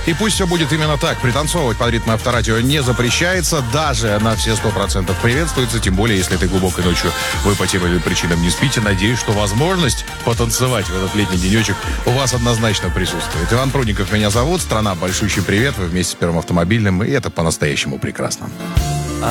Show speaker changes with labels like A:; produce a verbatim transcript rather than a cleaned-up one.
A: И пусть все будет именно так. Пританцовывать под ритм Авторадио не запрещается, даже на все сто процентов приветствуется, тем более, если ты глубокой ночью вы по тем или иным причинам не спите. Надеюсь, что возможность потанцевать в этот летний денечек у вас однозначно присутствует. Иван Прудников меня зовут. Страна, большущий привет. Вы вместе с Первым автомобильным, и это по-настоящему прекрасно.